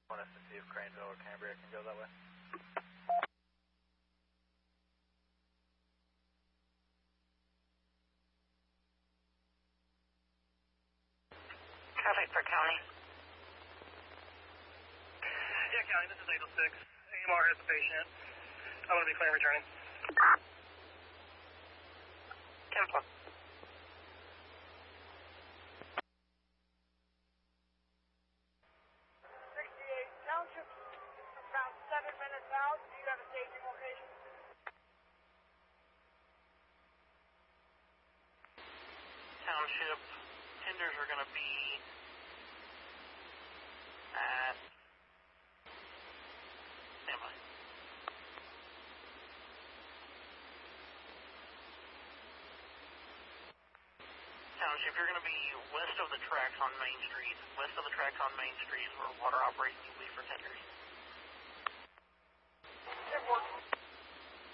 Want us to see if Cranesville or Cambria can go that way? Traffic for county. Yeah, county, this is 806. AMR has a patient. I'm going to be claim returning. Temple. 68 Township, about 7 minutes out. Do you have a staging location? Township. Tenders are going to be at standby. Township, you're going to be west of the tracks on Main Street. West of the tracks on Main Street is where water operations will be for tenders.